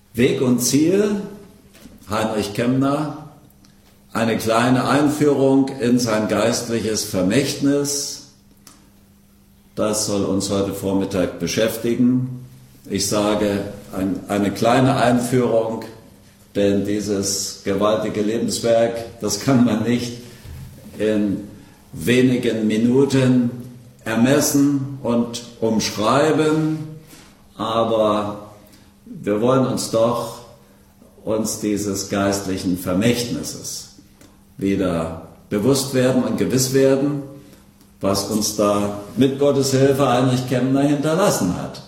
Weg und Ziel, Heinrich Kemner, eine kleine Einführung in sein geistliches Vermächtnis. Das soll uns heute Vormittag beschäftigen. Ich sage eine kleine Einführung, denn dieses gewaltige Lebenswerk, das kann man nicht in wenigen Minuten ermessen und umschreiben, aber wir wollen uns dieses geistlichen Vermächtnisses wieder bewusst werden und gewiss werden, was uns da mit Gottes Hilfe Heinrich Kemner hinterlassen hat.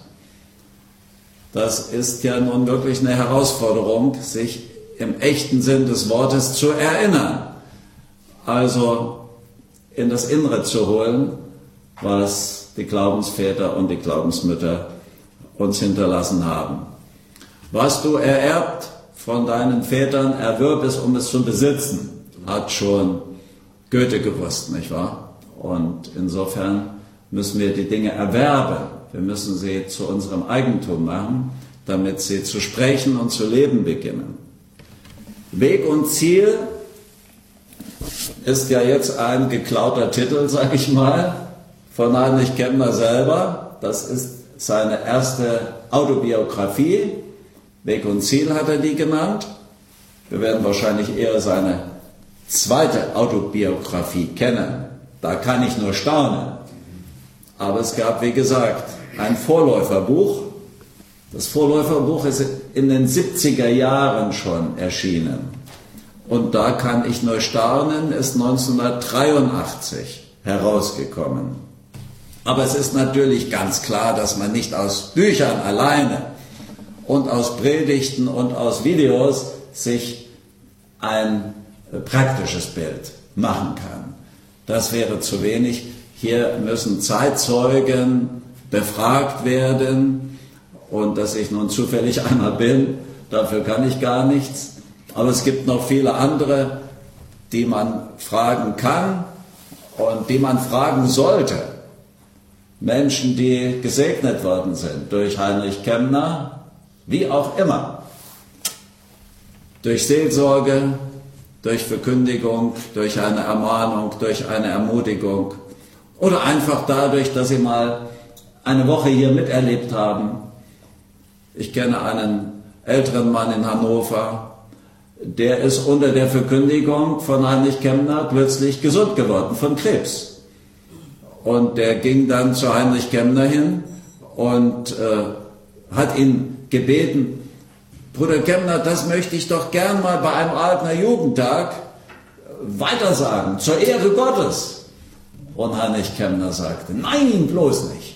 Das ist ja nun wirklich eine Herausforderung, sich im echten Sinn des Wortes zu erinnern. Also in das Innere zu holen, was die Glaubensväter und die Glaubensmütter uns hinterlassen haben. Was du ererbt von deinen Vätern, erwirb es, um es zu besitzen, hat schon Goethe gewusst, nicht wahr? Und insofern müssen wir die Dinge erwerben. Wir müssen sie zu unserem Eigentum machen, damit sie zu sprechen und zu leben beginnen. Weg und Ziel ist ja jetzt ein geklauter Titel, sage ich mal, von Heinrich Kemner selber. Das ist seine erste Autobiografie. Weg und Ziel hat er die genannt. Wir werden wahrscheinlich eher seine zweite Autobiografie kennen. Da kann ich nur staunen. Aber es gab, wie gesagt, ein Vorläuferbuch. Das Vorläuferbuch ist in den 70er Jahren schon erschienen. Und da kann ich nur staunen, ist 1983 herausgekommen. Aber es ist natürlich ganz klar, dass man nicht aus Büchern alleine und aus Predigten und aus Videos sich ein praktisches Bild machen kann. Das wäre zu wenig. Hier müssen Zeitzeugen befragt werden und dass ich nun zufällig einer bin, dafür kann ich gar nichts. Aber es gibt noch viele andere, die man fragen kann und die man fragen sollte. Menschen, die gesegnet worden sind durch Heinrich Kemner, wie auch immer. Durch Seelsorge, durch Verkündigung, durch eine Ermahnung, durch eine Ermutigung oder einfach dadurch, dass sie mal eine Woche hier miterlebt haben. Ich kenne einen älteren Mann in Hannover, der ist unter der Verkündigung von Heinrich Kemner plötzlich gesund geworden von Krebs. Und der ging dann zu Heinrich Kemner hin und hat ihn gebeten, Bruder Kemner, das möchte ich doch gern mal bei einem Aaltner Jugendtag weitersagen, zur Ehre Gottes. Und Heinrich Kemner sagte, nein, bloß nicht.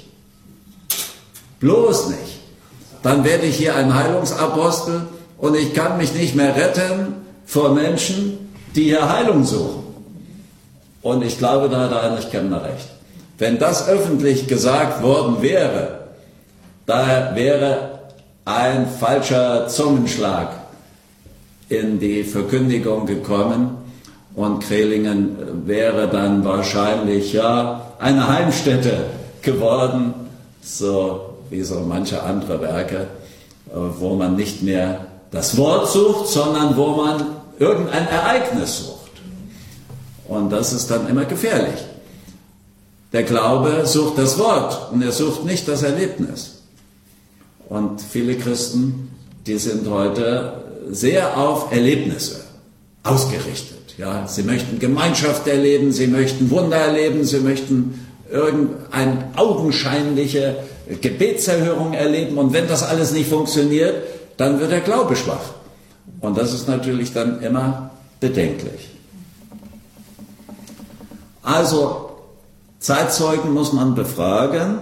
Bloß nicht. Dann werde ich hier ein Heilungsapostel und ich kann mich nicht mehr retten vor Menschen, die hier Heilung suchen. Und ich glaube, da hat Heinrich Kemner recht. Wenn das öffentlich gesagt worden wäre, da wäre ein falscher Zungenschlag in die Verkündigung gekommen und Krehlingen wäre dann wahrscheinlich eine Heimstätte geworden, so wie so manche andere Werke, wo man nicht mehr das Wort sucht, sondern wo man irgendein Ereignis sucht. Und das ist dann immer gefährlich. Der Glaube sucht das Wort und er sucht nicht das Erlebnis. Und viele Christen, die sind heute sehr auf Erlebnisse ausgerichtet. Ja, sie möchten Gemeinschaft erleben, sie möchten Wunder erleben, sie möchten irgendeine augenscheinliche Gebetserhörung erleben. Und wenn das alles nicht funktioniert, dann wird der Glaube schwach. Und das ist natürlich dann immer bedenklich. Also, Zeitzeugen muss man befragen.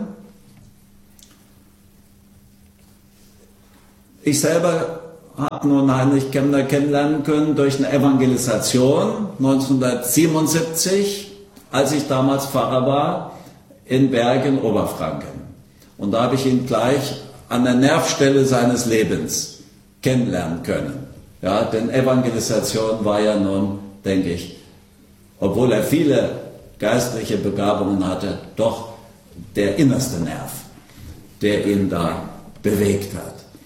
Ich selber habe nun Heinrich Kemner kennenlernen können durch eine Evangelisation 1977, als ich damals Pfarrer war, in Bergen, Oberfranken. Und da habe ich ihn gleich an der Nervstelle seines Lebens kennenlernen können. Ja, denn Evangelisation war ja nun, denke ich, obwohl er viele geistliche Begabungen hatte, doch der innerste Nerv, der ihn da bewegt hat.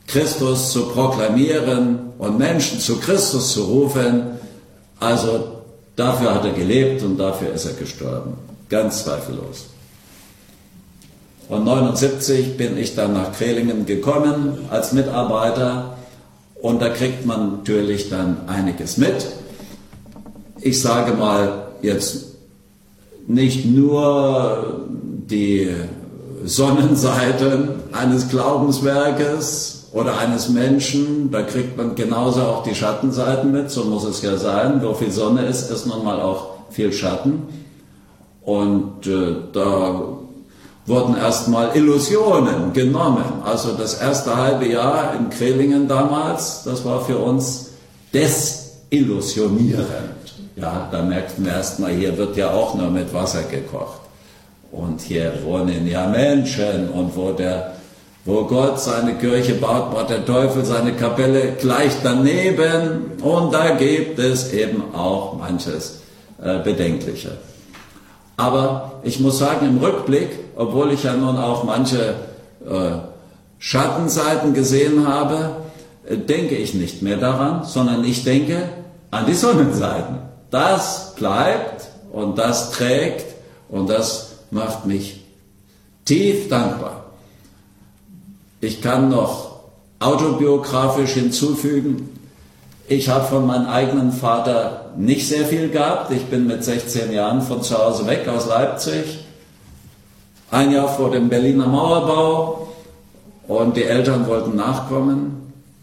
Christus zu proklamieren und Menschen zu Christus zu rufen. Also dafür hat er gelebt und dafür ist er gestorben. Ganz zweifellos. Und 1979 bin ich dann nach Krehlingen gekommen als Mitarbeiter und da kriegt man natürlich dann einiges mit. Ich sage mal jetzt nicht nur die Sonnenseiten eines Glaubenswerkes oder eines Menschen, da kriegt man genauso auch die Schattenseiten mit, so muss es ja sein. Wo viel Sonne ist, ist nun mal auch viel Schatten. Und da wurden erstmal Illusionen genommen. Also das erste halbe Jahr in Krehlingen damals, das war für uns desillusionierend. Ja, da merkten wir erstmal, hier wird ja auch nur mit Wasser gekocht. Und hier wohnen ja Menschen und wo Gott seine Kirche baut, baut der Teufel seine Kapelle gleich daneben und da gibt es eben auch manches Bedenkliche. Aber ich muss sagen, im Rückblick, obwohl ich ja nun auch manche Schattenseiten gesehen habe, denke ich nicht mehr daran, sondern ich denke an die Sonnenseiten. Das bleibt und das trägt und das macht mich tief dankbar. Ich kann noch autobiografisch hinzufügen, ich habe von meinem eigenen Vater nicht sehr viel gehabt. Ich bin mit 16 Jahren von zu Hause weg aus Leipzig, ein Jahr vor dem Berliner Mauerbau und die Eltern wollten nachkommen.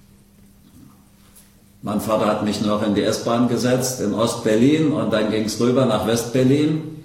Mein Vater hat mich noch in die S-Bahn gesetzt in Ost-Berlin und dann ging es rüber nach West-Berlin.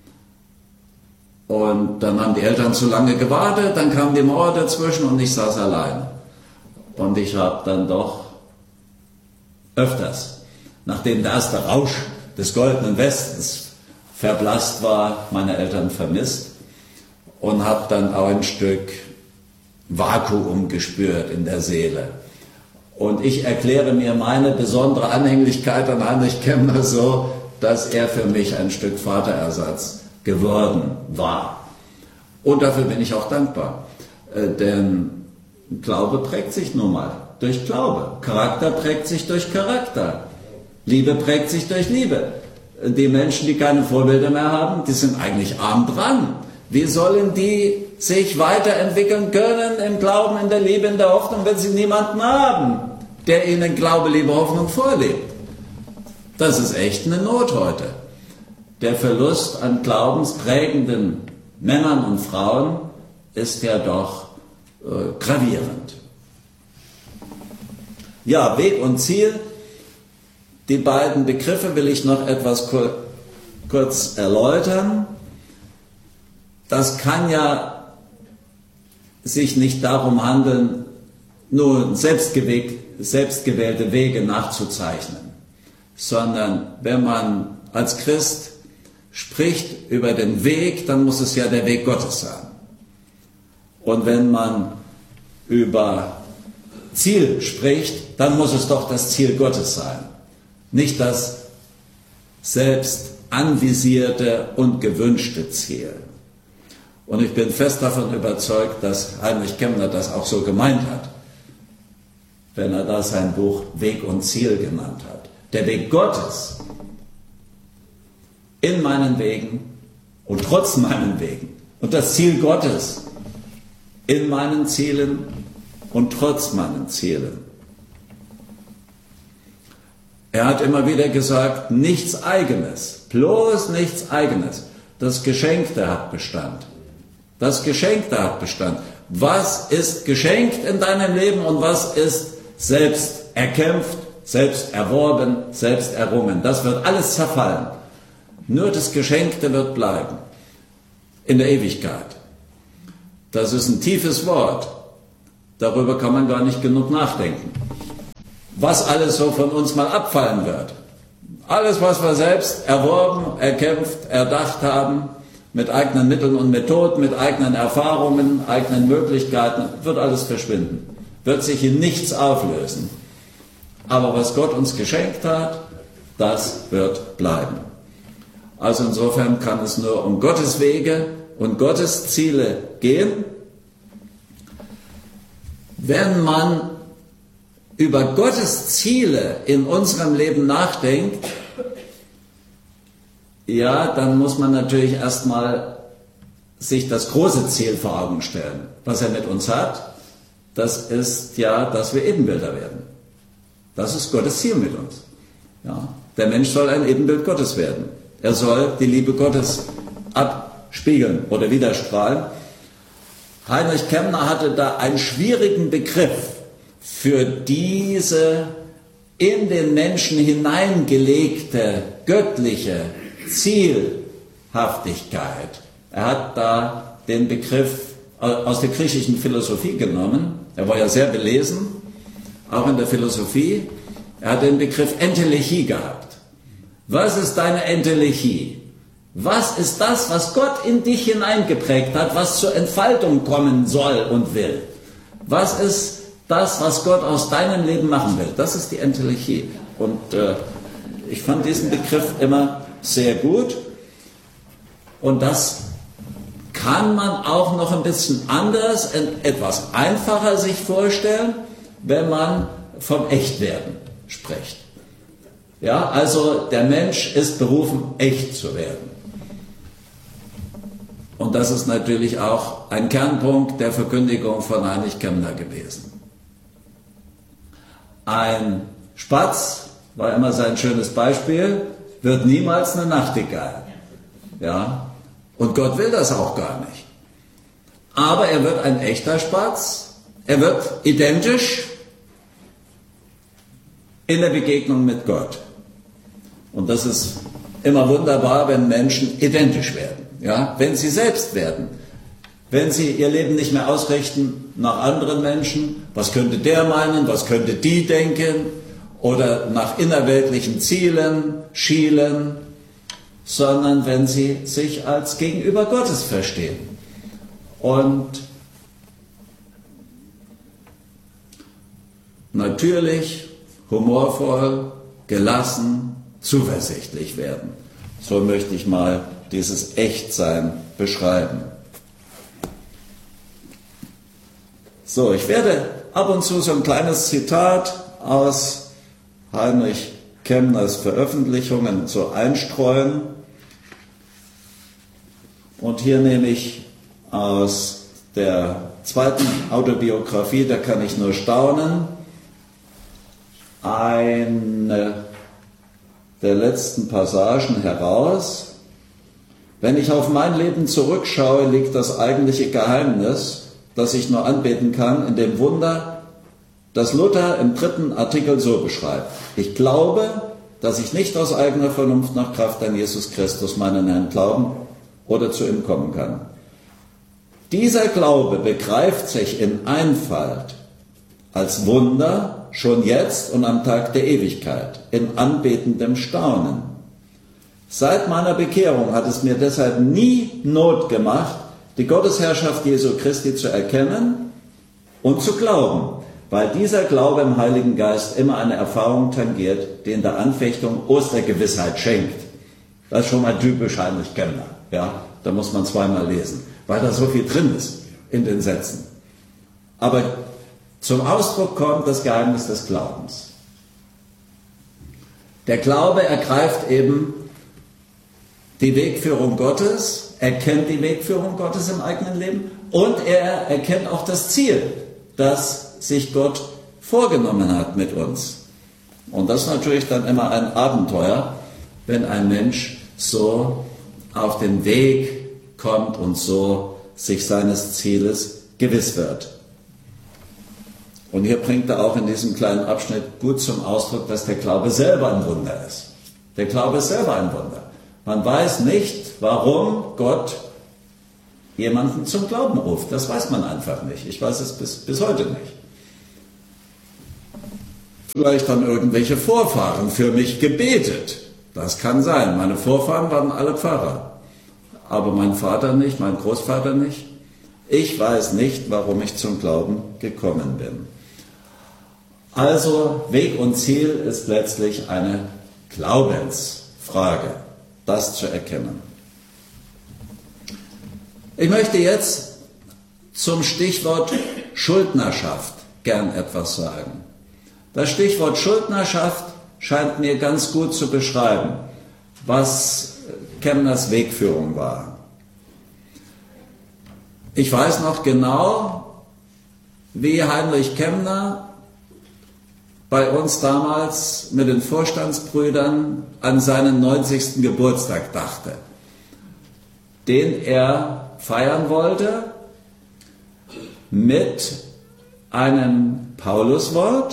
Und dann haben die Eltern zu lange gewartet, dann kam die Mauer dazwischen und ich saß allein. Und ich habe dann doch öfters, nachdem der erste Rausch des Goldenen Westens verblasst war, meine Eltern vermisst und habe dann auch ein Stück Vakuum gespürt in der Seele. Und ich erkläre mir meine besondere Anhänglichkeit an Heinrich Kemmner so, dass er für mich ein Stück Vaterersatz geworden war. Und dafür bin ich auch dankbar. Denn Glaube prägt sich nun mal durch Glaube. Charakter prägt sich durch Charakter. Liebe prägt sich durch Liebe. Die Menschen, die keine Vorbilder mehr haben, die sind eigentlich arm dran. Wie sollen die sich weiterentwickeln können im Glauben, in der Liebe, in der Hoffnung, wenn sie niemanden haben, der ihnen Glaube, Liebe, Hoffnung vorlebt? Das ist echt eine Not heute. Der Verlust an glaubensprägenden Männern und Frauen ist ja doch gravierend. Ja, Weg und Ziel, die beiden Begriffe will ich noch etwas kurz erläutern. Das kann ja sich nicht darum handeln, nur selbstgewählte Wege nachzuzeichnen, sondern wenn man als Christ spricht über den Weg, dann muss es ja der Weg Gottes sein. Und wenn man über Ziel spricht, dann muss es doch das Ziel Gottes sein. Nicht das selbst anvisierte und gewünschte Ziel. Und ich bin fest davon überzeugt, dass Heinrich Kemmner das auch so gemeint hat, wenn er da sein Buch Weg und Ziel genannt hat. Der Weg Gottes in meinen Wegen und trotz meinen Wegen. Und das Ziel Gottes in meinen Zielen und trotz meinen Zielen. Er hat immer wieder gesagt, nichts Eigenes, bloß nichts Eigenes. Das Geschenkte hat Bestand. Das Geschenkte hat Bestand. Was ist geschenkt in deinem Leben und was ist selbst erkämpft, selbst erworben, selbst errungen? Das wird alles zerfallen. Nur das Geschenkte wird bleiben. In der Ewigkeit. Das ist ein tiefes Wort. Darüber kann man gar nicht genug nachdenken. Was alles so von uns mal abfallen wird. Alles, was wir selbst erworben, erkämpft, erdacht haben, mit eigenen Mitteln und Methoden, mit eigenen Erfahrungen, eigenen Möglichkeiten, wird alles verschwinden. Wird sich in nichts auflösen. Aber was Gott uns geschenkt hat, das wird bleiben. Also insofern kann es nur um Gottes Wege und Gottes Ziele gehen. Wenn man über Gottes Ziele in unserem Leben nachdenkt, ja, dann muss man natürlich erstmal sich das große Ziel vor Augen stellen. Was er mit uns hat, das ist ja, dass wir Ebenbilder werden. Das ist Gottes Ziel mit uns. Ja, der Mensch soll ein Ebenbild Gottes werden. Er soll die Liebe Gottes abspiegeln oder widerstrahlen. Heinrich Kemmner hatte da einen schwierigen Begriff für diese in den Menschen hineingelegte göttliche Zielhaftigkeit. Er hat da den Begriff aus der griechischen Philosophie genommen. Er war ja sehr belesen, auch in der Philosophie. Er hat den Begriff Entelechie gehabt. Was ist deine Entelechie? Was ist das, was Gott in dich hineingeprägt hat, was zur Entfaltung kommen soll und will? Was ist das, was Gott aus deinem Leben machen will? Das ist die Entelechie. Und ich fand diesen Begriff immer sehr gut. Und das kann man auch noch ein bisschen anders, etwas einfacher sich vorstellen, wenn man vom Echtwerden spricht. Ja, also der Mensch ist berufen, echt zu werden. Und das ist natürlich auch ein Kernpunkt der Verkündigung von Heinrich Kemmner gewesen. Ein Spatz, war immer sein schönes Beispiel, wird niemals eine Nachtigall. Ja, und Gott will das auch gar nicht. Aber er wird ein echter Spatz, er wird identisch in der Begegnung mit Gott. Und das ist immer wunderbar, wenn Menschen identisch werden, ja, wenn sie selbst werden. Wenn sie ihr Leben nicht mehr ausrichten nach anderen Menschen, was könnte der meinen, was könnte die denken, oder nach innerweltlichen Zielen schielen, sondern wenn sie sich als Gegenüber Gottes verstehen. Und natürlich humorvoll, gelassen, zuversichtlich werden. So möchte ich mal dieses Echtsein beschreiben. So, ich werde ab und zu so ein kleines Zitat aus Heinrich Kemmners Veröffentlichungen so einstreuen. Und hier nehme ich aus der zweiten Autobiografie, da kann ich nur staunen, eine der letzten Passagen heraus. Wenn ich auf mein Leben zurückschaue, liegt das eigentliche Geheimnis, das ich nur anbeten kann, in dem Wunder, das Luther im 3. Artikel so beschreibt. Ich glaube, dass ich nicht aus eigener Vernunft nach Kraft an Jesus Christus, meinen Herrn, glauben oder zu ihm kommen kann. Dieser Glaube begreift sich in Einfalt als Wunder schon jetzt und am Tag der Ewigkeit, in anbetendem Staunen. Seit meiner Bekehrung hat es mir deshalb nie Not gemacht, die Gottesherrschaft Jesu Christi zu erkennen und zu glauben, weil dieser Glaube im Heiligen Geist immer eine Erfahrung tangiert, die in der Anfechtung Ostergewissheit schenkt. Das ist schon mal typisch Heinrich Kemmner. Ja, da muss man zweimal lesen, weil da so viel drin ist in den Sätzen. Aber zum Ausdruck kommt das Geheimnis des Glaubens. Der Glaube ergreift eben die Wegführung Gottes, erkennt die Wegführung Gottes im eigenen Leben und er erkennt auch das Ziel, das sich Gott vorgenommen hat mit uns. Und das ist natürlich dann immer ein Abenteuer, wenn ein Mensch so auf den Weg kommt und so sich seines Zieles gewiss wird. Und hier bringt er auch in diesem kleinen Abschnitt gut zum Ausdruck, dass der Glaube selber ein Wunder ist. Der Glaube ist selber ein Wunder. Man weiß nicht, warum Gott jemanden zum Glauben ruft. Das weiß man einfach nicht. Ich weiß es bis heute nicht. Vielleicht haben irgendwelche Vorfahren für mich gebetet. Das kann sein. Meine Vorfahren waren alle Pfarrer. Aber mein Vater nicht, mein Großvater nicht. Ich weiß nicht, warum ich zum Glauben gekommen bin. Also Weg und Ziel ist letztlich eine Glaubensfrage, das zu erkennen. Ich möchte jetzt zum Stichwort Schuldnerschaft gern etwas sagen. Das Stichwort Schuldnerschaft scheint mir ganz gut zu beschreiben, was Kemners Wegführung war. Ich weiß noch genau, wie Heinrich Kemner bei uns damals mit den Vorstandsbrüdern an seinen 90. Geburtstag dachte, den er feiern wollte mit einem Pauluswort: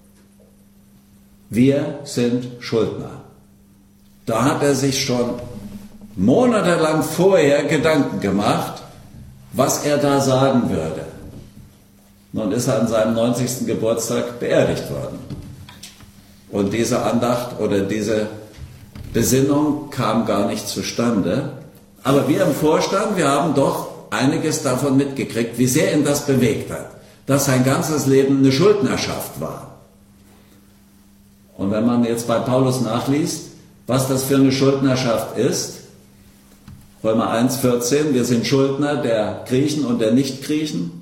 Wir sind Schuldner. Da hat er sich schon monatelang vorher Gedanken gemacht, was er da sagen würde. Nun ist er an seinem 90. Geburtstag beerdigt worden. Und diese Andacht oder diese Besinnung kam gar nicht zustande. Aber wir im Vorstand, wir haben doch einiges davon mitgekriegt, wie sehr ihn das bewegt hat, dass sein ganzes Leben eine Schuldnerschaft war. Und wenn man jetzt bei Paulus nachliest, was das für eine Schuldnerschaft ist, Römer 1,14, wir sind Schuldner der Griechen und der Nichtgriechen,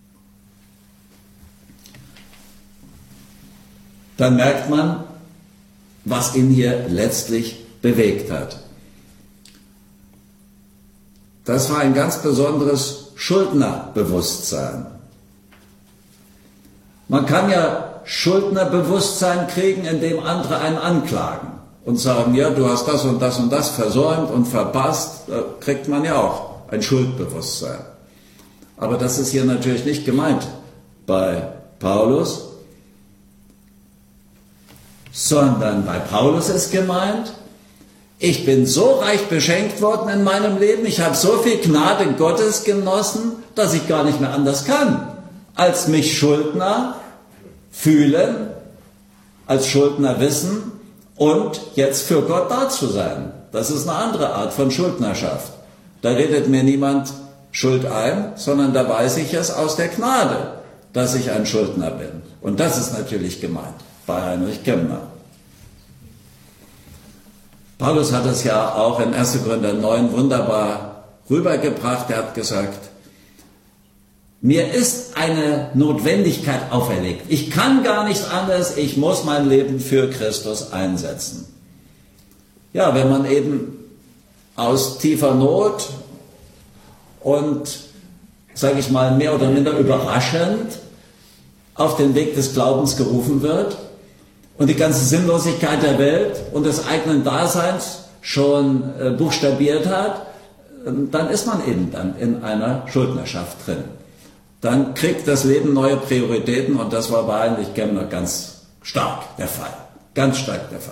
dann merkt man, was ihn hier letztlich bewegt hat. Das war ein ganz besonderes Schuldnerbewusstsein. Man kann ja Schuldnerbewusstsein kriegen, indem andere einen anklagen und sagen, ja, du hast das und das und das versäumt und verpasst. Da kriegt man ja auch ein Schuldbewusstsein. Aber das ist hier natürlich nicht gemeint bei Paulus, sondern bei Paulus ist gemeint, ich bin so reich beschenkt worden in meinem Leben, ich habe so viel Gnade Gottes genossen, dass ich gar nicht mehr anders kann, als mich Schuldner fühlen, als Schuldner wissen und jetzt für Gott da zu sein. Das ist eine andere Art von Schuldnerschaft. Da redet mir niemand Schuld ein, sondern da weiß ich es aus der Gnade, dass ich ein Schuldner bin. Und das ist natürlich gemeint bei Heinrich Kemner. Paulus hat es ja auch in 1. Korinther 9 wunderbar rübergebracht. Er hat gesagt, mir ist eine Notwendigkeit auferlegt. Ich kann gar nicht anders, ich muss mein Leben für Christus einsetzen. Ja, wenn man eben aus tiefer Not und, sage ich mal, mehr oder minder überraschend auf den Weg des Glaubens gerufen wird und die ganze Sinnlosigkeit der Welt und des eigenen Daseins schon buchstabiert hat, dann ist man eben dann in einer Schuldnerschaft drin. Dann kriegt das Leben neue Prioritäten und das war bei Heinrich Kemner ganz stark der Fall. Ganz stark der Fall.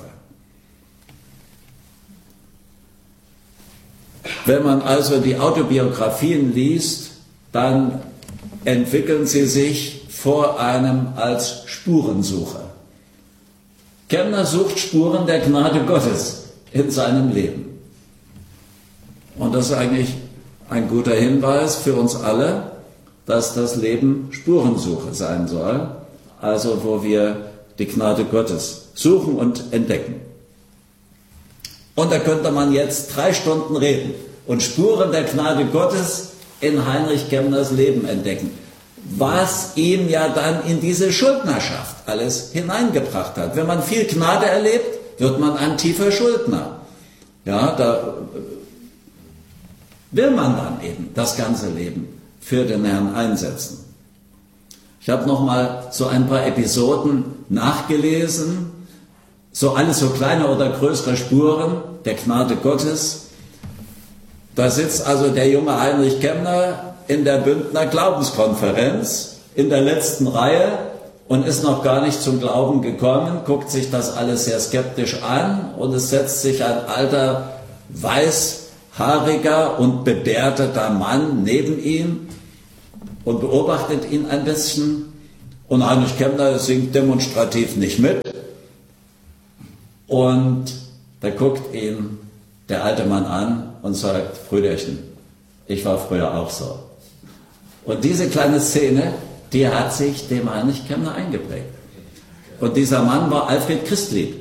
Wenn man also die Autobiografien liest, dann entwickeln sie sich vor einem als Spurensucher. Kemner sucht Spuren der Gnade Gottes in seinem Leben. Und das ist eigentlich ein guter Hinweis für uns alle, dass das Leben Spurensuche sein soll, also wo wir die Gnade Gottes suchen und entdecken. Und da könnte man jetzt 3 Stunden reden und Spuren der Gnade Gottes in Heinrich Kemners Leben entdecken, was ihm ja dann in diese Schuldnerschaft alles hineingebracht hat. Wenn man viel Gnade erlebt, wird man ein tiefer Schuldner. Ja, da will man dann eben das ganze Leben für den Herrn einsetzen. Ich habe noch mal so ein paar Episoden nachgelesen, so alles so kleine oder größere Spuren der Gnade Gottes. Da sitzt also der junge Heinrich Kemner in der Bündner Glaubenskonferenz in der letzten Reihe und ist noch gar nicht zum Glauben gekommen, guckt sich das alles sehr skeptisch an und es setzt sich ein alter, weißhaariger und gebärdeter Mann neben ihm und beobachtet ihn ein bisschen und Heinrich Kemner singt demonstrativ nicht mit und da guckt ihn der alte Mann an und sagt, Brüderchen, ich war früher auch so. Und diese kleine Szene, die hat sich dem Heinrich Kemner eingeprägt. Und dieser Mann war Alfred Christlieb,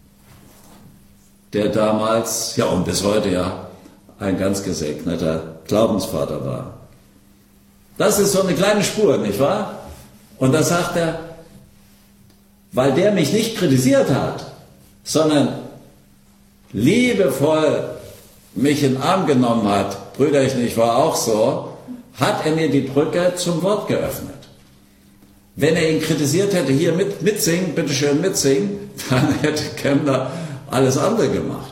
der damals, ja und bis heute ja, ein ganz gesegneter Glaubensvater war. Das ist so eine kleine Spur, nicht wahr? Und da sagt er, weil der mich nicht kritisiert hat, sondern liebevoll mich in den Arm genommen hat, Brüderchen, ich war auch so, hat er mir die Brücke zum Wort geöffnet. Wenn er ihn kritisiert hätte, hier mitsingen, bitteschön mitsingen, dann hätte Kemmler alles andere gemacht.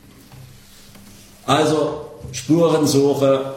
Also Spurensuche,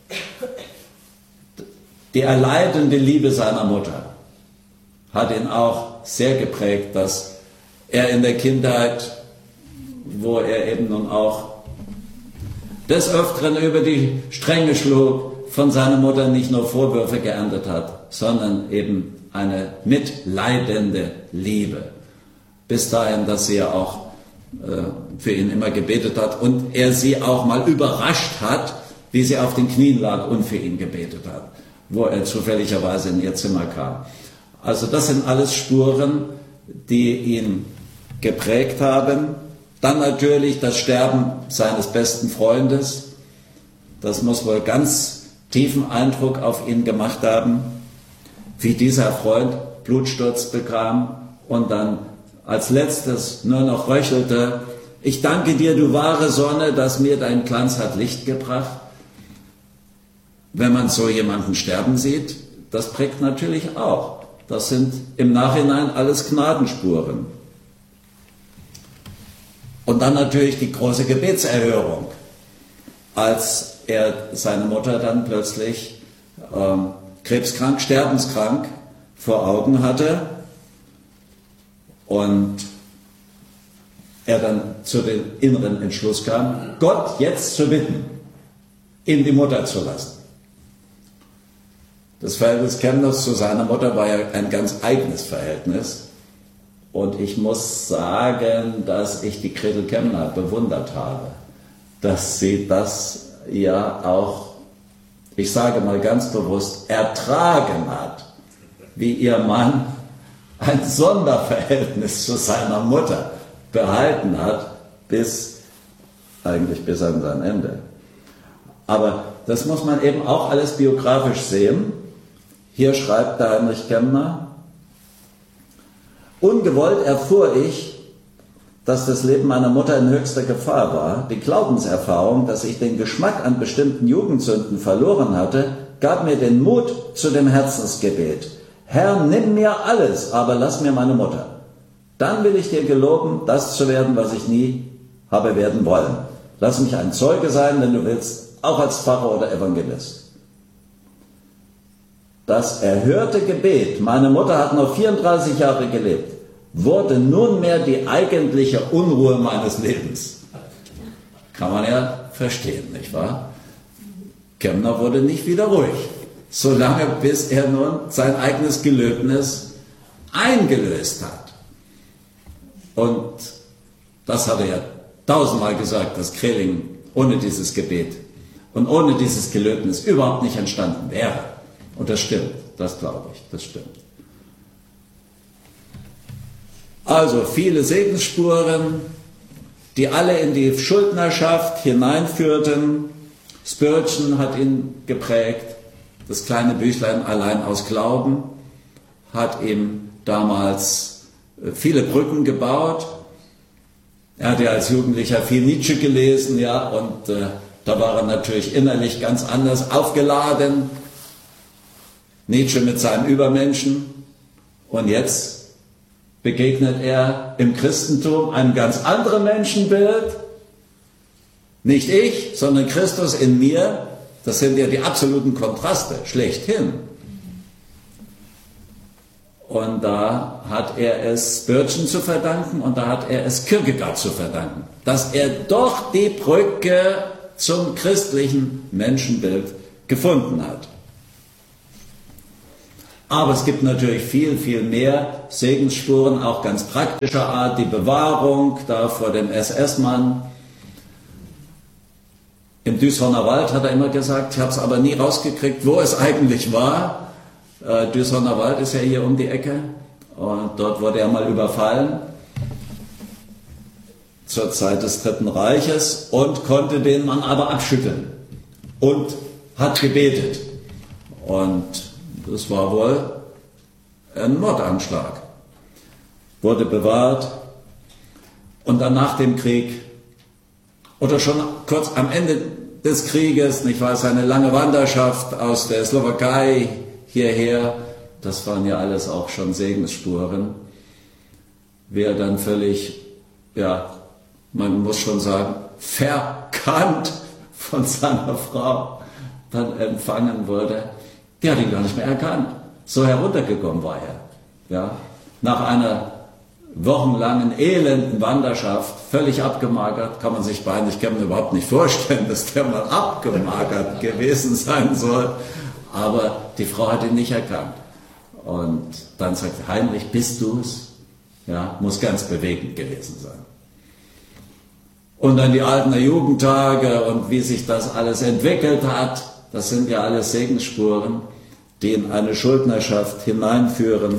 die erleidende Liebe seiner Mutter hat ihn auch sehr geprägt, dass er in der Kindheit, wo er eben nun auch des Öfteren über die Stränge schlug, von seiner Mutter nicht nur Vorwürfe geerntet hat, sondern eben eine mitleidende Liebe. Bis dahin, dass sie ja auch für ihn immer gebetet hat und er sie auch mal überrascht hat, wie sie auf den Knien lag und für ihn gebetet hat, wo er zufälligerweise in ihr Zimmer kam. Also das sind alles Spuren, die ihn geprägt haben. Dann natürlich das Sterben seines besten Freundes. Das muss wohl ganz tiefen Eindruck auf ihn gemacht haben, wie dieser Freund Blutsturz bekam und dann als letztes nur noch röchelte, ich danke dir, du wahre Sonne, dass mir dein Glanz hat Licht gebracht. Wenn man so jemanden sterben sieht, das prägt natürlich auch. Das sind im Nachhinein alles Gnadenspuren. Und dann natürlich die große Gebetserhörung, als er seine Mutter dann plötzlich krebskrank, sterbenskrank vor Augen hatte und er dann zu dem inneren Entschluss kam, Gott jetzt zu bitten, ihn die Mutter zu lassen. Das Verhältnis Kemmlers zu seiner Mutter war ja ein ganz eigenes Verhältnis. Und ich muss sagen, dass ich die Gretel Kemmler bewundert habe, dass sie das ja auch, ich sage mal ganz bewusst, ertragen hat, wie ihr Mann ein Sonderverhältnis zu seiner Mutter behalten hat, eigentlich bis an sein Ende. Aber das muss man eben auch alles biografisch sehen. Hier schreibt der Heinrich Kemmler, ungewollt erfuhr ich, dass das Leben meiner Mutter in höchster Gefahr war. Die Glaubenserfahrung, dass ich den Geschmack an bestimmten Jugendsünden verloren hatte, gab mir den Mut zu dem Herzensgebet. Herr, nimm mir alles, aber lass mir meine Mutter. Dann will ich dir geloben, das zu werden, was ich nie habe werden wollen. Lass mich ein Zeuge sein, wenn du willst, auch als Pfarrer oder Evangelist. Das erhörte Gebet, meine Mutter hat noch 34 Jahre gelebt, wurde nunmehr die eigentliche Unruhe meines Lebens. Kann man ja verstehen, nicht wahr? Kemmler wurde nicht wieder ruhig, solange bis er nun sein eigenes Gelöbnis eingelöst hat. Und das hat er ja 1000-mal gesagt, dass Kreling ohne dieses Gebet und ohne dieses Gelöbnis überhaupt nicht entstanden wäre. Und das stimmt, das glaube ich, das stimmt. Also viele Segensspuren, die alle in die Schuldnerschaft hineinführten. Spurgeon hat ihn geprägt. Das kleine Büchlein Allein aus Glauben hat ihm damals viele Brücken gebaut. Er hat ja als Jugendlicher viel Nietzsche gelesen, ja, und da war er natürlich innerlich ganz anders aufgeladen. Nietzsche mit seinem Übermenschen. Und jetzt begegnet er im Christentum einem ganz anderen Menschenbild. Nicht ich, sondern Christus in mir. Das sind ja die absoluten Kontraste, schlechthin. Und da hat er es Spurgeon zu verdanken und da hat er es Kierkegaard zu verdanken, dass er doch die Brücke zum christlichen Menschenbild gefunden hat. Aber es gibt natürlich viel, viel mehr Segensspuren, auch ganz praktischer Art, die Bewahrung da vor dem SS-Mann. Im Düsseldorfer Wald hat er immer gesagt, ich habe es aber nie rausgekriegt, wo es eigentlich war. Düsseldorfer Wald ist ja hier um die Ecke und dort wurde er mal überfallen zur Zeit des Dritten Reiches und konnte den Mann aber abschütteln und hat gebetet. Und das war wohl ein Mordanschlag. Wurde bewahrt und dann nach dem Krieg oder schon kurz am Ende des Krieges, nicht wahr, seine lange Wanderschaft aus der Slowakei hierher, das waren ja alles auch schon Segensspuren, wäre dann völlig, ja, man muss schon sagen, verkannt von seiner Frau dann empfangen wurde. Die hat ihn gar nicht mehr erkannt. So heruntergekommen war er. Ja. Nach einer wochenlangen elenden Wanderschaft, völlig abgemagert, kann man sich bei Heinrich Kemmner überhaupt nicht vorstellen, dass der mal abgemagert gewesen sein soll. Aber die Frau hat ihn nicht erkannt. Und dann sagt Heinrich, bist du's? Ja, muss ganz bewegend gewesen sein. Und dann die alten Jugendtage und wie sich das alles entwickelt hat, das sind ja alles Segensspuren, die in eine Schuldnerschaft hineinführen.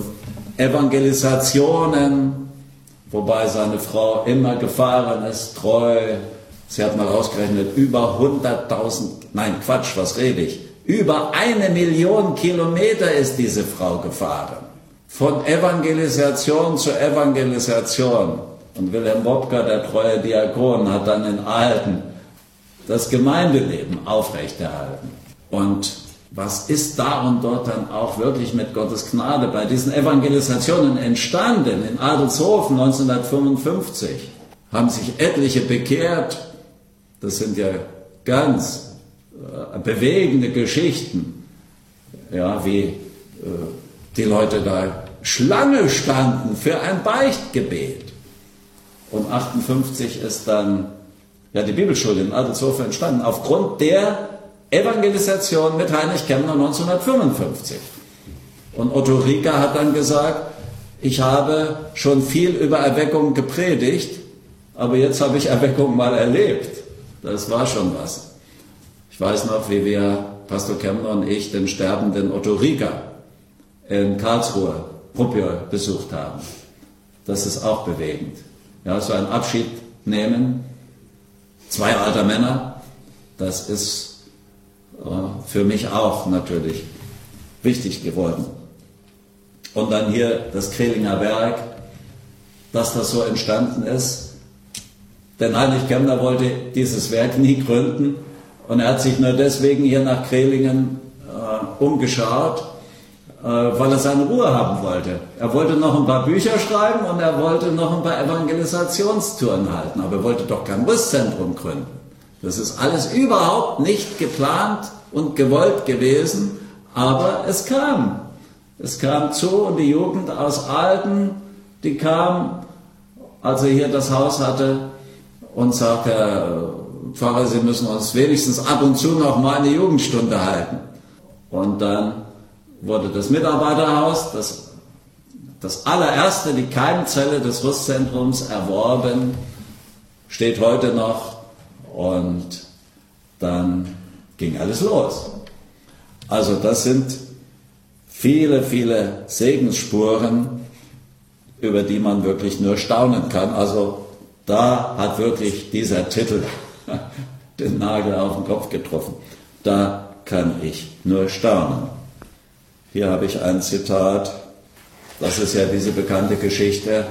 Evangelisationen, wobei seine Frau immer gefahren ist, treu. Sie hat mal ausgerechnet, über 100.000, nein Quatsch, was rede ich? Über 1 Million Kilometer ist diese Frau gefahren. Von Evangelisation zu Evangelisation. Und Wilhelm Wopka, der treue Diakon, hat dann in Ahlden das Gemeindeleben aufrechterhalten. Und was ist da und dort dann auch wirklich mit Gottes Gnade bei diesen Evangelisationen entstanden? In Adelshofen 1955 haben sich etliche bekehrt. Das sind ja ganz bewegende Geschichten, ja, wie die Leute da Schlange standen für ein Beichtgebet. Und 1958 ist dann ja die Bibelschule in Adelshofen entstanden, aufgrund der Evangelisation mit Heinrich Kemmner 1955. Und Otto Rieger hat dann gesagt, ich habe schon viel über Erweckung gepredigt, aber jetzt habe ich Erweckung mal erlebt. Das war schon was. Ich weiß noch, wie wir, Pastor Kemmner und ich, den sterbenden Otto Rieger in Karlsruhe, Ruppel, besucht haben. Das ist auch bewegend. Ja, so ein Abschied nehmen, 2 alter Männer, das ist für mich auch natürlich wichtig geworden. Und dann hier das Krehlinger Werk, dass das so entstanden ist. Denn Heinrich Kemmner wollte dieses Werk nie gründen und er hat sich nur deswegen hier nach Krehlingen umgeschaut, weil er seine Ruhe haben wollte. Er wollte noch ein paar Bücher schreiben und er wollte noch ein paar Evangelisationstouren halten, aber er wollte doch kein Rüstzentrum gründen. Das ist alles überhaupt nicht geplant und gewollt gewesen, aber es kam. Es kam zu und die Jugend aus Ahlden, die kam, als er hier das Haus hatte und sagte, Herr Pfarrer, Sie müssen uns wenigstens ab und zu noch mal eine Jugendstunde halten. Und dann wurde das Mitarbeiterhaus, das allererste, die Keimzelle des Rüstzentrums erworben, steht heute noch. Und dann ging alles los. Also das sind viele, viele Segensspuren, über die man wirklich nur staunen kann. Also da hat wirklich dieser Titel den Nagel auf den Kopf getroffen. Da kann ich nur staunen. Hier habe ich ein Zitat, das ist ja diese bekannte Geschichte,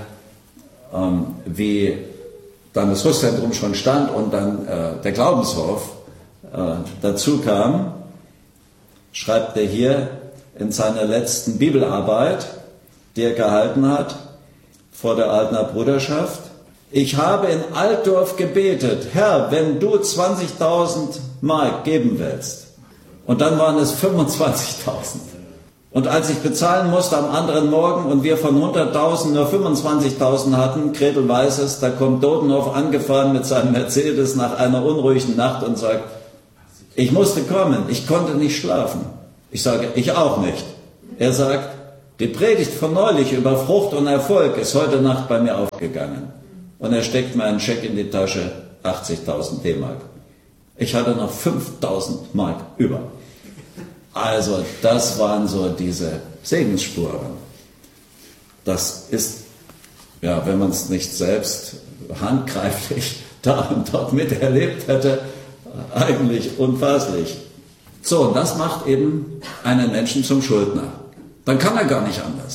wie dann das Rüstzentrum schon stand und dann der Glaubenshof dazu kam, schreibt er hier in seiner letzten Bibelarbeit, die er gehalten hat vor der Altener Bruderschaft. Ich habe in Altdorf gebetet, Herr, wenn du 20.000 Mark geben willst. Und dann waren es 25.000. Und als ich bezahlen musste am anderen Morgen und wir von 100.000 nur 25.000 hatten, Gretel weiß es, da kommt Dodenhoff angefahren mit seinem Mercedes nach einer unruhigen Nacht und sagt, ich musste kommen, ich konnte nicht schlafen. Ich sage, ich auch nicht. Er sagt, die Predigt von neulich über Frucht und Erfolg ist heute Nacht bei mir aufgegangen. Und er steckt mir einen Scheck in die Tasche, 80.000 D-Mark. Ich hatte noch 5.000 Mark über. Also das waren so diese Segensspuren. Das ist, ja, wenn man es nicht selbst handgreiflich da und dort miterlebt hätte, eigentlich unfasslich. So, und das macht eben einen Menschen zum Schuldner. Dann kann er gar nicht anders.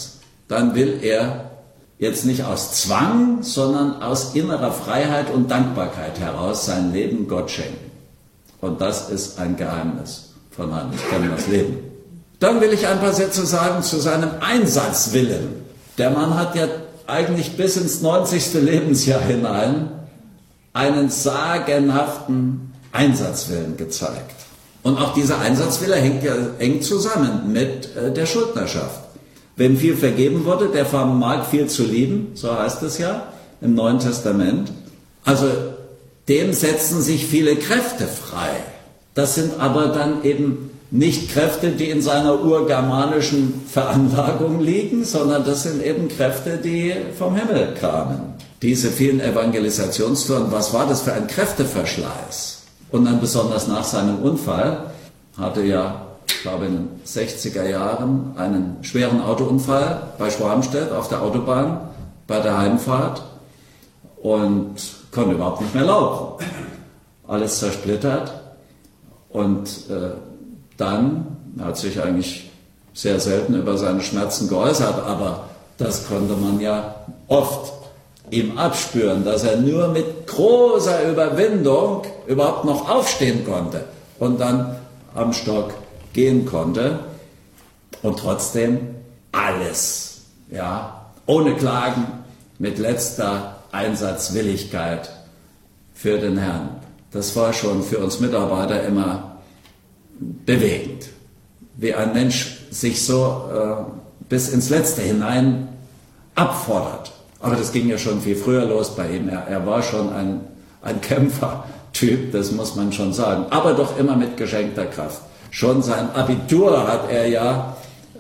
dann will er jetzt nicht aus Zwang, sondern aus innerer Freiheit und Dankbarkeit heraus sein Leben Gott schenken. Und das ist ein Geheimnis von Heinrich Kemmlers Leben. Dann will ich ein paar Sätze sagen zu seinem Einsatzwillen. Der Mann hat ja eigentlich bis ins 90. Lebensjahr hinein einen sagenhaften Einsatzwillen gezeigt. Und auch dieser Einsatzwille hängt ja eng zusammen mit der Schuldnerschaft. Wem viel vergeben wurde, der vermag viel zu lieben, so heißt es ja im Neuen Testament. Also dem setzen sich viele Kräfte frei. Das sind aber dann eben nicht Kräfte, die in seiner urgermanischen Veranlagung liegen, sondern das sind eben Kräfte, die vom Himmel kamen. Diese vielen Evangelisationstouren, was war das für ein Kräfteverschleiß? Und dann besonders nach seinem Unfall, hatte ja, ich glaube in den 60er Jahren, einen schweren Autounfall bei Schwarmstedt auf der Autobahn bei der Heimfahrt und konnte überhaupt nicht mehr laufen. Alles zersplittert und dann hat sich eigentlich sehr selten über seine Schmerzen geäußert, aber das konnte man ja oft ihm abspüren, dass er nur mit großer Überwindung überhaupt noch aufstehen konnte und dann am Stock gehen konnte und trotzdem alles, ja, ohne Klagen, mit letzter Einsatzwilligkeit für den Herrn. Das war schon für uns Mitarbeiter immer bewegend, wie ein Mensch sich so bis ins Letzte hinein abfordert. Aber das ging ja schon viel früher los bei ihm. Er war schon ein Kämpfertyp, das muss man schon sagen, aber doch immer mit geschenkter Kraft. Schon sein Abitur hat er ja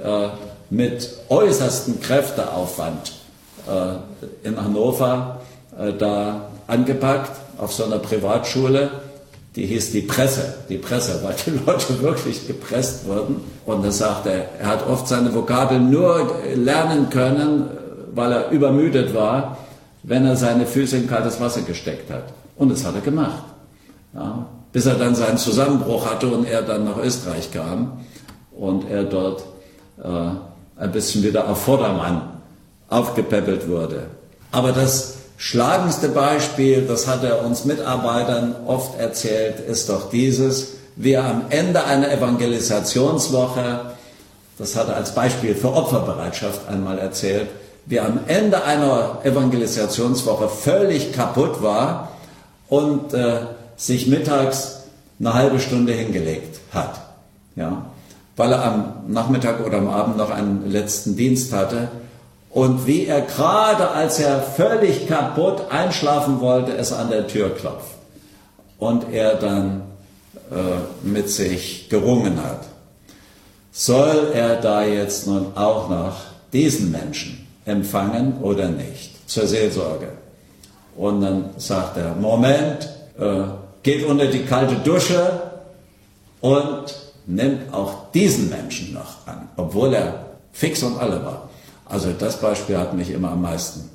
mit äußerstem Kräfteaufwand in Hannover da angepackt, auf so einer Privatschule. Die hieß die Presse, weil die Leute wirklich gepresst wurden. Und er sagte, er hat oft seine Vokabeln nur lernen können, weil er übermüdet war, wenn er seine Füße in kaltes Wasser gesteckt hat. Und das hat er gemacht. Ja, bis er dann seinen Zusammenbruch hatte und er dann nach Österreich kam und er dort ein bisschen wieder auf Vordermann aufgepäppelt wurde. Aber das schlagendste Beispiel, das hat er uns Mitarbeitern oft erzählt, ist doch dieses, wie er am Ende einer Evangelisationswoche, das hat er als Beispiel für Opferbereitschaft einmal erzählt, wie er am Ende einer Evangelisationswoche völlig kaputt war und sich mittags eine halbe Stunde hingelegt hat, ja, weil er am Nachmittag oder am Abend noch einen letzten Dienst hatte. Und wie er gerade, als er völlig kaputt einschlafen wollte, es an der Tür klopft. Und er dann mit sich gerungen hat. Soll er da jetzt nun auch noch diesen Menschen empfangen oder nicht? Zur Seelsorge. Und dann sagt er, Moment, geht unter die kalte Dusche und nimmt auch diesen Menschen noch an, obwohl er fix und alle war. Also das Beispiel hat mich immer am meisten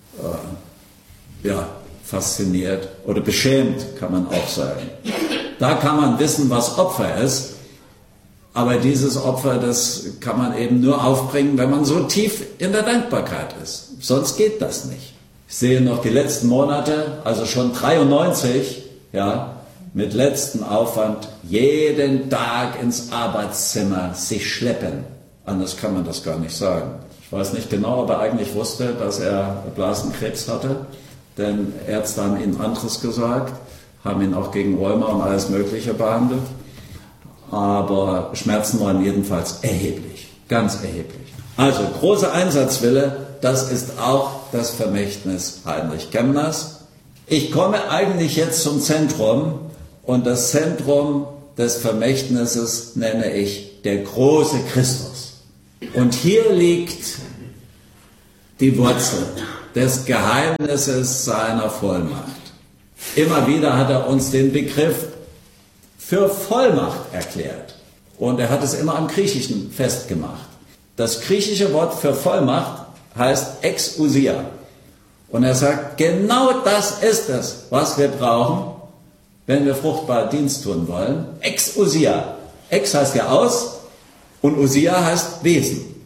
fasziniert oder beschämt, kann man auch sagen. Da kann man wissen, was Opfer ist, aber dieses Opfer, das kann man eben nur aufbringen, wenn man so tief in der Dankbarkeit ist. Sonst geht das nicht. Ich sehe noch die letzten Monate, also schon 93, ja, mit letztem Aufwand jeden Tag ins Arbeitszimmer sich schleppen. Anders kann man das gar nicht sagen. Ich weiß nicht genau, ob er eigentlich wusste, dass er Blasenkrebs hatte, denn Ärzte haben ihm anderes gesagt, haben ihn auch gegen Rheuma und alles Mögliche behandelt, aber Schmerzen waren jedenfalls erheblich, ganz erheblich. Also großer Einsatzwille, das ist auch das Vermächtnis Heinrich Kemmlers. Ich komme eigentlich jetzt zum Zentrum und das Zentrum des Vermächtnisses nenne ich der große Christus. Und hier liegt die Wurzel des Geheimnisses seiner Vollmacht. Immer wieder hat er uns den Begriff für Vollmacht erklärt. Und er hat es immer am Griechischen festgemacht. Das griechische Wort für Vollmacht heißt Exousia. Und er sagt, genau das ist es, was wir brauchen, wenn wir fruchtbar Dienst tun wollen. Exousia. Ex heißt ja aus und Usia heißt Wesen.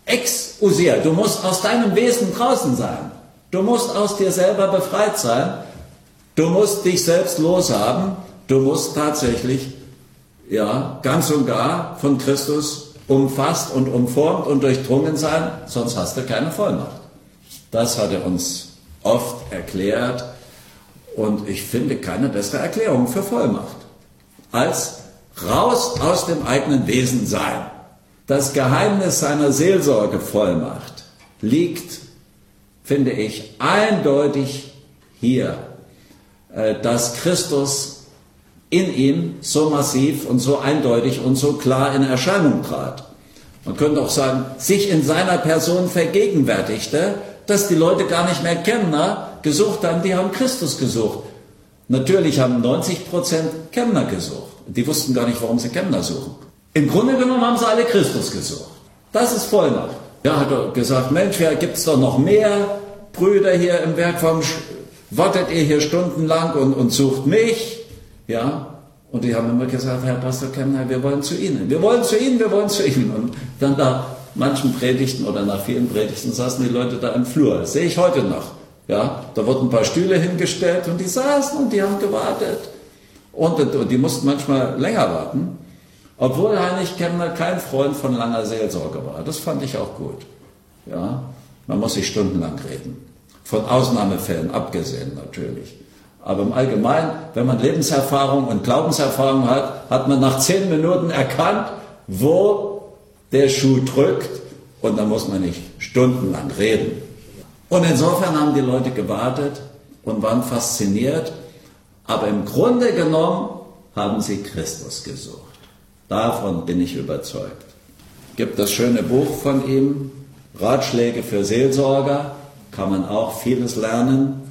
Exousia, du musst aus deinem Wesen draußen sein. Du musst aus dir selber befreit sein. Du musst dich selbst loshaben. Du musst tatsächlich, ja, ganz und gar von Christus umfasst und umformt und durchdrungen sein, sonst hast du keine Vollmacht. Das hat er uns oft erklärt und ich finde keine bessere Erklärung für Vollmacht als raus aus dem eigenen Wesen sein. Das Geheimnis seiner Seelsorgevollmacht liegt, finde ich, eindeutig hier, dass Christus in ihm so massiv und so eindeutig und so klar in Erscheinung trat. Man könnte auch sagen, sich in seiner Person vergegenwärtigte, dass die Leute gar nicht mehr Kemner gesucht haben, die haben Christus gesucht. Natürlich haben 90% Kemner gesucht. Die wussten gar nicht, warum sie Kemner suchen. Im Grunde genommen haben sie alle Christus gesucht. Das ist Vollmacht. Ja, hat er gesagt, Mensch, ja, gibt es doch noch mehr Brüder hier im Werk, warum wartet ihr hier stundenlang und sucht mich? Ja, und die haben immer gesagt, Herr Pastor Kemner, wir wollen zu Ihnen. Wir wollen zu Ihnen, wir wollen zu Ihnen. Und dann nach manchen Predigten oder nach vielen Predigten saßen die Leute da im Flur. Das sehe ich heute noch. Ja, da wurden ein paar Stühle hingestellt und die saßen und die haben gewartet. Und die mussten manchmal länger warten. Obwohl Heinrich Kemner kein Freund von langer Seelsorge war. Das fand ich auch gut. Ja, man muss sich stundenlang reden. Von Ausnahmefällen abgesehen natürlich. Aber im Allgemeinen, wenn man Lebenserfahrung und Glaubenserfahrung hat, hat man nach 10 Minuten erkannt, wo der Schuh drückt. Und dann muss man nicht stundenlang reden. Und insofern haben die Leute gewartet und waren fasziniert. Aber im Grunde genommen haben sie Christus gesucht. Davon bin ich überzeugt. Es gibt das schöne Buch von ihm, Ratschläge für Seelsorger, kann man auch vieles lernen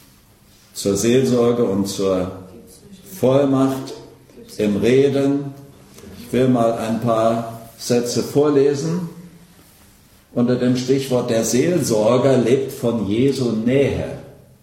zur Seelsorge und zur Vollmacht im Reden. Ich will mal ein paar Sätze vorlesen unter dem Stichwort der Seelsorger lebt von Jesu Nähe.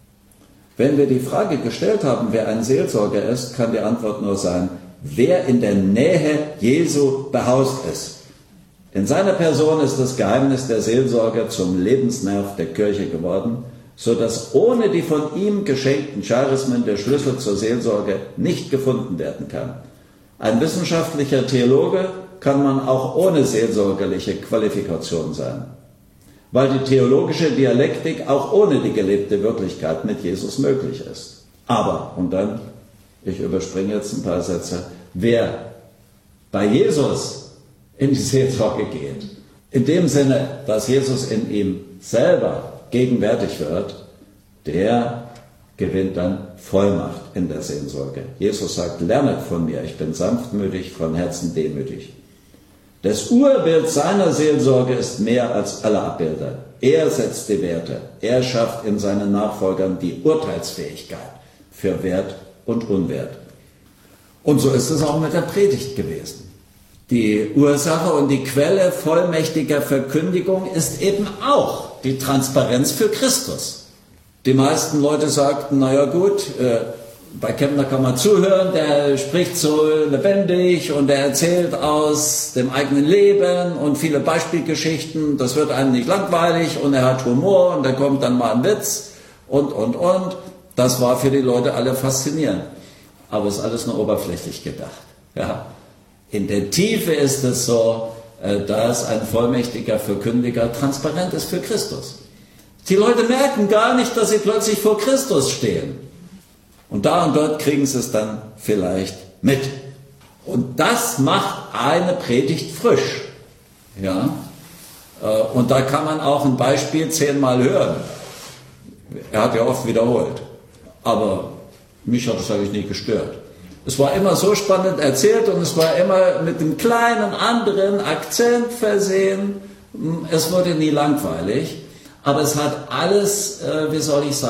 Wenn wir die Frage gestellt haben, wer ein Seelsorger ist, kann die Antwort nur sein, wer in der Nähe Jesu behaust ist. In seiner Person ist das Geheimnis der Seelsorge zum Lebensnerv der Kirche geworden, so dass ohne die von ihm geschenkten Charismen der Schlüssel zur Seelsorge nicht gefunden werden kann. Ein wissenschaftlicher Theologe kann man auch ohne seelsorgerliche Qualifikation sein, weil die theologische Dialektik auch ohne die gelebte Wirklichkeit mit Jesus möglich ist. Aber, und dann, ich überspringe jetzt ein paar Sätze, wer bei Jesus in die Seelsorge geht, in dem Sinne, dass Jesus in ihm selber gegenwärtig wird, der gewinnt dann Vollmacht in der Seelsorge. Jesus sagt, lernet von mir, ich bin sanftmütig, von Herzen demütig. Das Urbild seiner Seelsorge ist mehr als alle Abbilder. Er setzt die Werte, er schafft in seinen Nachfolgern die Urteilsfähigkeit für Wert und Unwert. Und so ist es auch mit der Predigt gewesen. Die Ursache und die Quelle vollmächtiger Verkündigung ist eben auch die Transparenz für Christus. Die meisten Leute sagten, naja gut, bei Kemner kann man zuhören, der spricht so lebendig und er erzählt aus dem eigenen Leben und viele Beispielgeschichten, das wird einem nicht langweilig und er hat Humor und da kommt dann mal ein Witz und. Das war für die Leute alle faszinierend. Aber es ist alles nur oberflächlich gedacht. Ja. In der Tiefe ist es so, dass ein vollmächtiger Verkündiger transparent ist für Christus. Die Leute merken gar nicht, dass sie plötzlich vor Christus stehen. Und da und dort kriegen sie es dann vielleicht mit. Und das macht eine Predigt frisch. Ja? Und da kann man auch ein Beispiel 10-mal hören. Er hat ja oft wiederholt. Aber mich hat es eigentlich nie gestört. Es war immer so spannend erzählt und es war immer mit einem kleinen anderen Akzent versehen. Es wurde nie langweilig. Aber es hat alles, wie soll ich sagen,